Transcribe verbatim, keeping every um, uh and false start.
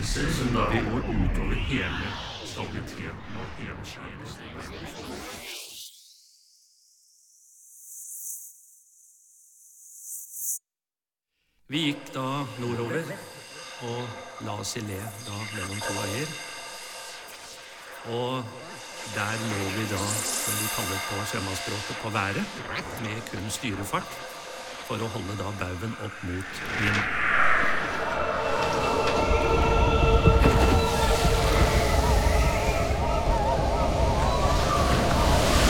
bevegelser som da vil gå utover hele stabiliteten og hele skjærelsen. Vi gikk da nordover og la oss i le da mellom to øyer. Og der lå vi da, som vi kaller på sjømannsspråket, på været, med kun styrefart, for å holde da baugen opp mot vind.